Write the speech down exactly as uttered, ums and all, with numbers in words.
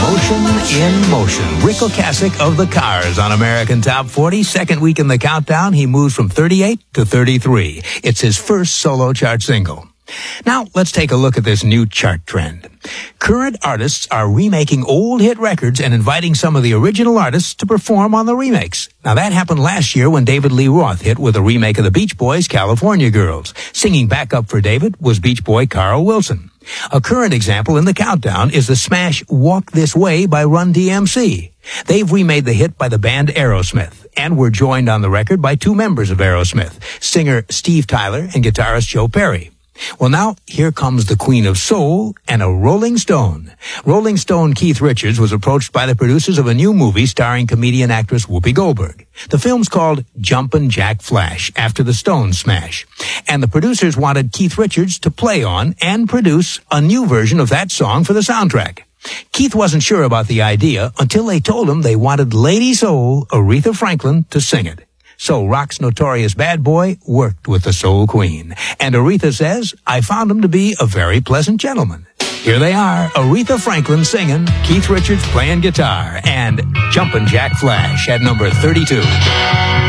Motion in Motion. Rick Ocasek of the Cars on American Top forty. Second week in the countdown, he moves from thirty-eight to thirty-three. It's his first solo chart single. Now, let's take a look at this new chart trend. Current artists are remaking old hit records and inviting some of the original artists to perform on the remakes. Now, that happened last year when David Lee Roth hit with a remake of the Beach Boys' California Girls. Singing backup for David was Beach Boy Carl Wilson. A current example in the countdown is the smash Walk This Way by Run D M C. They've remade the hit by the band Aerosmith, and were joined on the record by two members of Aerosmith, singer Steve Tyler and guitarist Joe Perry. Well, now, here comes the Queen of Soul and a Rolling Stone. Rolling Stone Keith Richards was approached by the producers of a new movie starring comedian-actress Whoopi Goldberg. The film's called Jumpin' Jack Flash, after the Stones smash. And the producers wanted Keith Richards to play on and produce a new version of that song for the soundtrack. Keith wasn't sure about the idea until they told him they wanted Lady Soul, Aretha Franklin, to sing it. So rock's notorious bad boy worked with the Soul Queen. And Aretha says, I found him to be a very pleasant gentleman. Here they are, Aretha Franklin singing, Keith Richards playing guitar, and Jumpin' Jack Flash at number thirty-two.